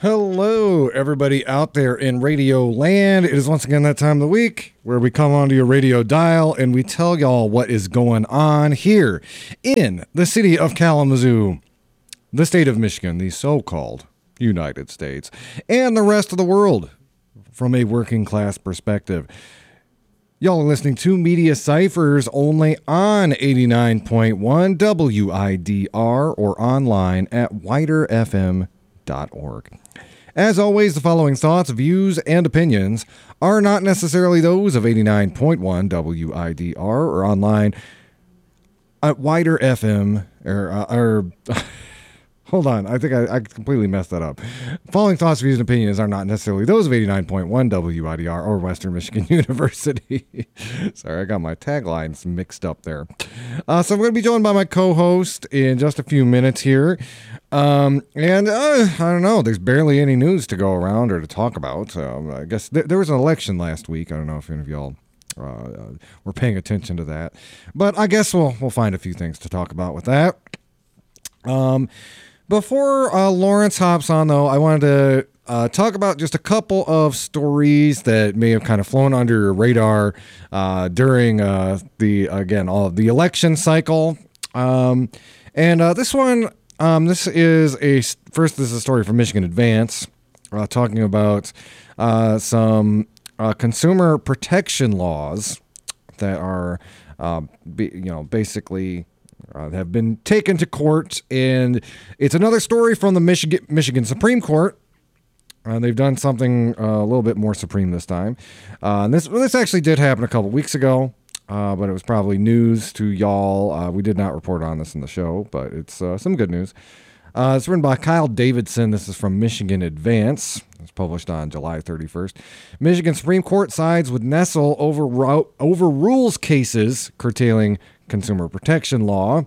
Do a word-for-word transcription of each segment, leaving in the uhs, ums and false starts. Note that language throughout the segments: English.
Hello, everybody out there in radio land. It is once again that time of the week where we come onto your radio dial and we tell y'all what is going on here in the city of Kalamazoo, the state of Michigan, the so-called United States, and the rest of the world from a working class perspective. Y'all are listening to Media Ciphers only on eighty-nine point one W I D R or online at wider f m dot org. As always, the following thoughts, views, and opinions are not necessarily those of eighty-nine point one W I D R or online at wider F M or, uh, or hold on, I think I, I completely messed that up. Following thoughts, views, and opinions are not necessarily those of eighty-nine point one W I D R or Western Michigan University. Sorry, I got my taglines mixed up there. Uh, so I'm going to be joined by my co-host in just a few minutes here. Um, and uh, I don't know, there's barely any news to go around or to talk about. Um, I guess th- there was an election last week. I don't know if any of y'all uh, uh, were paying attention to that. But I guess we'll we'll find a few things to talk about with that. Um, before uh, Lawrence hops on, though, I wanted to uh, talk about just a couple of stories that may have kind of flown under your radar uh, during uh, the, again, all of the election cycle. Um, and uh, this one... Um, this is a, first, this is a story from Michigan Advance, uh, talking about uh, some uh, consumer protection laws that are, uh, be, you know, basically uh, have been taken to court. And it's another story from the Michigan, Michigan Supreme Court. Uh, they've done something uh, a little bit more supreme this time. Uh, and this, well, this actually did happen a couple weeks ago. Uh, but it was probably news to y'all. Uh, we did not report on this in the show, but it's uh, some good news. Uh, it's written by Kyle Davidson. This is from Michigan Advance. It's published on July thirty-first. Michigan Supreme Court sides with Nestle over overrules cases curtailing consumer protection law.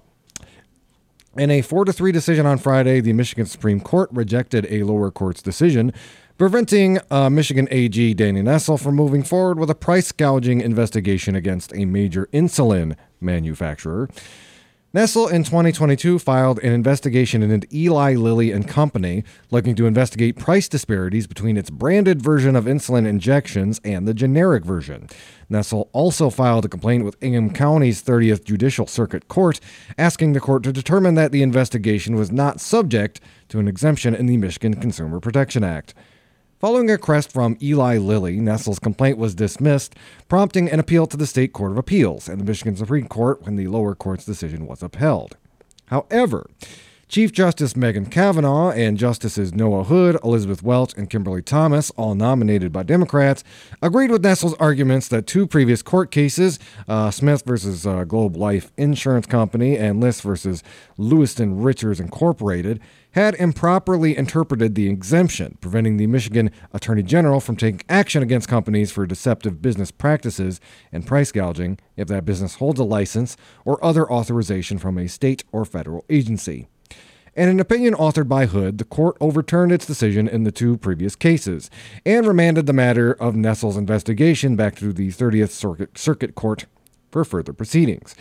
In a four to three decision on Friday, the Michigan Supreme Court rejected a lower court's decision preventing uh, Michigan A G Danny Nestle from moving forward with a price gouging investigation against a major insulin manufacturer. Nestle in twenty twenty-two filed an investigation into Eli Lilly and Company, looking to investigate price disparities between its branded version of insulin injections and the generic version. Nestle also filed a complaint with Ingham County's thirtieth Judicial Circuit Court, asking the court to determine that the investigation was not subject to an exemption in the Michigan Consumer Protection Act. Following a request from Eli Lilly, Nestle's complaint was dismissed, prompting an appeal to the State Court of Appeals and the Michigan Supreme Court when the lower court's decision was upheld. However, Chief Justice Megan Kavanaugh and Justices Noah Hood, Elizabeth Welch, and Kimberly Thomas, all nominated by Democrats, agreed with Nestle's arguments that two previous court cases, uh, Smith versus uh, Globe Life Insurance Company and List versus Lewiston Richards Incorporated, had improperly interpreted the exemption, preventing the Michigan Attorney General from taking action against companies for deceptive business practices and price gouging if that business holds a license or other authorization from a state or federal agency. In an opinion authored by Hood, the court overturned its decision in the two previous cases and remanded the matter of Nestle's investigation back to the thirtieth Circuit, Circuit Court for further proceedings.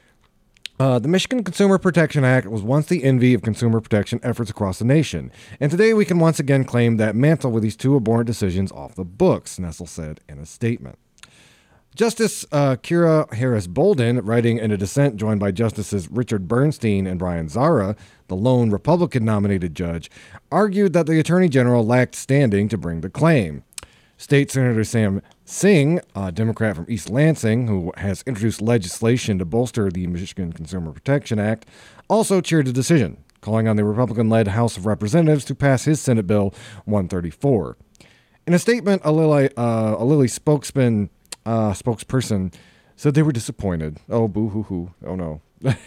Uh, the Michigan Consumer Protection Act was once the envy of consumer protection efforts across the nation, and today we can once again claim that mantle with these two abhorrent decisions off the books, Nestle said in a statement. Justice uh, Kira Harris Bolden, writing in a dissent joined by Justices Richard Bernstein and Brian Zara, the lone Republican-nominated judge, argued that the Attorney General lacked standing to bring the claim. State Senator Sam Singh, a Democrat from East Lansing, who has introduced legislation to bolster the Michigan Consumer Protection Act, also cheered the decision, calling on the Republican-led House of Representatives to pass his Senate Bill one thirty-four. In a statement, a Lilly, uh, a Lilly spokesman, uh, spokesperson said they were disappointed. Oh, boo-hoo-hoo. Oh, no.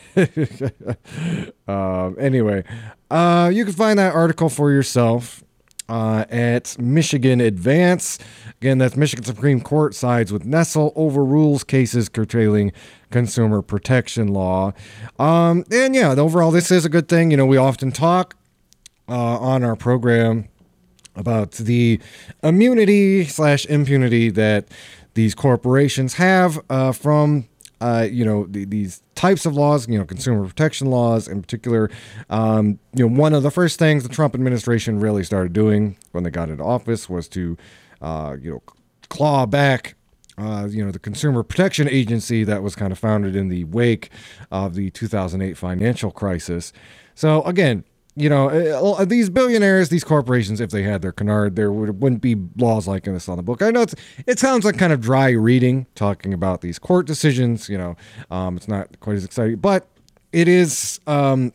uh, anyway, uh, you can find that article for yourself Uh, at Michigan Advance. Again, that's Michigan Supreme Court sides with Nestle, overrules cases curtailing consumer protection law. Um, and yeah, overall, this is a good thing. You know, we often talk uh, on our program about the immunity slash impunity that these corporations have uh, from uh, you know, the, these types of laws, you know, consumer protection laws in particular, um, you know, one of the first things the Trump administration really started doing when they got into office was to, uh, you know, claw back, uh, you know, the Consumer Protection Agency that was kind of founded in the wake of the two thousand eight financial crisis. So again, you know, these billionaires, these corporations, if they had their canard, there would, wouldn't be laws like this on the book. I know it's, it sounds like kind of dry reading, talking about these court decisions. You know, um, it's not quite as exciting, but it is um,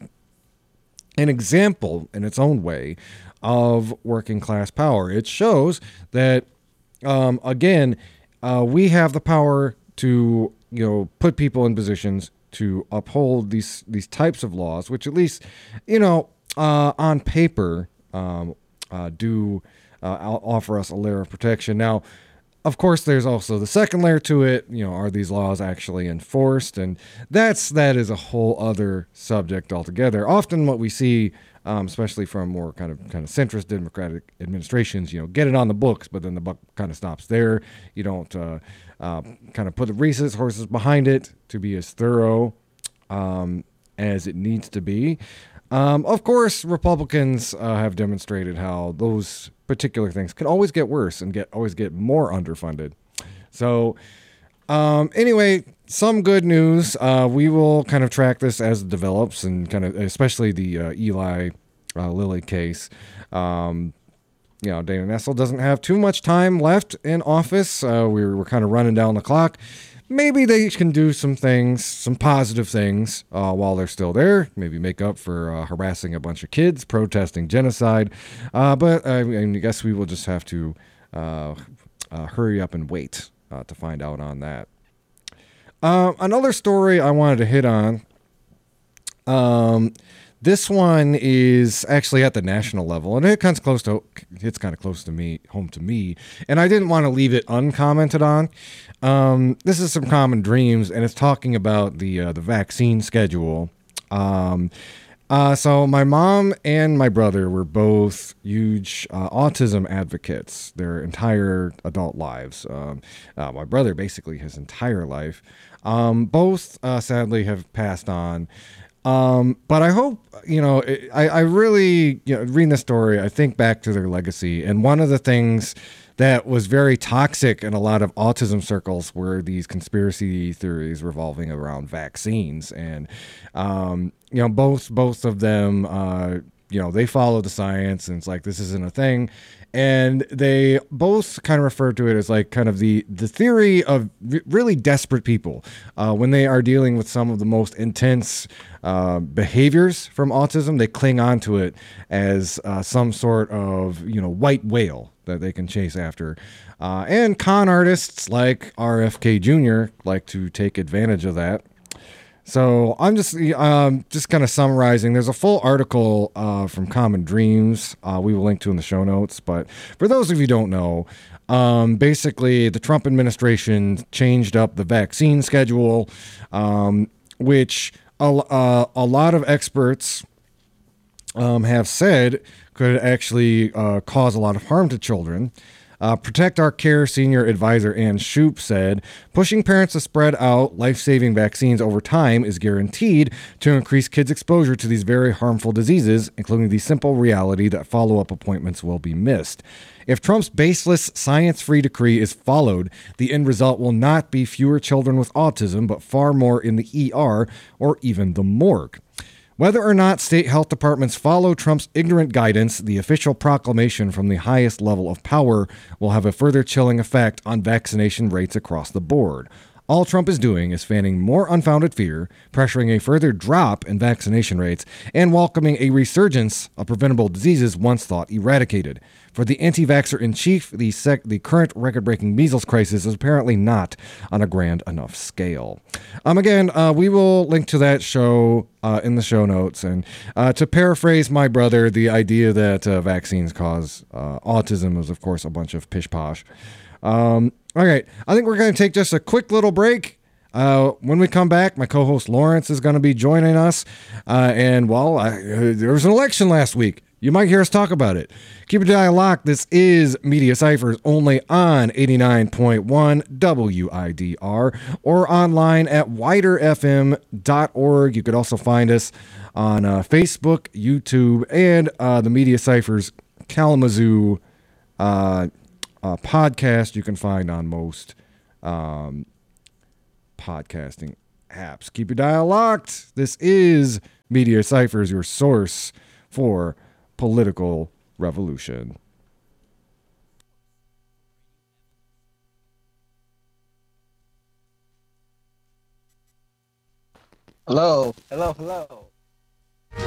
an example in its own way of working class power. It shows that, um, again, uh, we have the power to, you know, put people in positions to uphold these these types of laws, which at least, you know, Uh, on paper, um, uh, do uh, offer us a layer of protection. Now, of course, there's also the second layer to it. You know, are these laws actually enforced? And that's that is a whole other subject altogether. Often, what we see, um, especially from more kind of kind of centrist Democratic administrations, you know, get it on the books, but then the buck kind of stops there. You don't uh, uh, kind of put the resources behind it to be as thorough um, as it needs to be. Um, of course, Republicans uh, have demonstrated how those particular things can always get worse and get always get more underfunded. So um, anyway, some good news. Uh, we will kind of track this as it develops, and kind of especially the uh, Eli uh, Lilly case. Um, you know, Dana Nessel doesn't have too much time left in office. Uh, we're, we're kind of running down the clock. Maybe they can do some things, some positive things uh, while they're still there. Maybe make up for uh, harassing a bunch of kids, protesting genocide. Uh, but I, mean, I guess we will just have to uh, uh, hurry up and wait uh, to find out on that. Uh, another story I wanted to hit on. Um, this one is actually at the national level, and it kind of close to it's kind of close to me, home to me, and I didn't want to leave it uncommented on. Um, this is Some Common Dreams, and it's talking about the uh, the vaccine schedule. Um, uh, so my mom and my brother were both huge uh, autism advocates their entire adult lives. Um, uh, my brother basically his entire life. Um, both uh, sadly have passed on. Um, but I hope, you know, I, I really, you know, reading the story, I think back to their legacy. And one of the things that was very toxic in a lot of autism circles were these conspiracy theories revolving around vaccines. And, um, you know, both, both of them, uh, you know, they follow the science, and it's like, this isn't a thing. And they both kind of refer to it as like kind of the, the theory of really desperate people uh, when they are dealing with some of the most intense uh, behaviors from autism. They cling on to it as uh, some sort of, you know, white whale that they can chase after. Uh, and con artists like R F K Junior like to take advantage of that. So I'm just um, just kind of summarizing. There's a full article uh, from Common Dreams. Uh, we will link to in the show notes. But for those of you who don't know, um, basically the Trump administration changed up the vaccine schedule, um, which a, uh, a lot of experts um, have said could actually uh, cause a lot of harm to children. Uh, Protect Our Care senior advisor Ann Shoup said, pushing parents to spread out life-saving vaccines over time is guaranteed to increase kids' exposure to these very harmful diseases, including the simple reality that follow-up appointments will be missed. If Trump's baseless, science-free decree is followed, the end result will not be fewer children with autism, but far more in the E R or even the morgue. Whether or not state health departments follow Trump's ignorant guidance, the official proclamation from the highest level of power will have a further chilling effect on vaccination rates across the board. All Trump is doing is fanning more unfounded fear, pressuring a further drop in vaccination rates, and welcoming a resurgence of preventable diseases once thought eradicated. For the anti-vaxxer-in-chief, the, sec- the current record-breaking measles crisis is apparently not on a grand enough scale. Um, again, uh, we will link to that show uh, in the show notes. And uh, to paraphrase my brother, the idea that uh, vaccines cause uh, autism is, of course, a bunch of pish-posh. Um, all right, I think we're going to take just a quick little break. Uh, when we come back, my co-host Lawrence is going to be joining us. Uh, and, well, I, uh, there was an election last week. you might hear us talk about it. Keep your dial locked. This is Media Ciphers only on eighty-nine point one W I D R or online at wider f m dot org. You could also find us on uh, Facebook, YouTube, and uh, the Media Ciphers Kalamazoo uh, uh, podcast you can find on most um, podcasting apps. Keep your dial locked. This is Media Ciphers, your source for political revolution. Hello, hello, hello.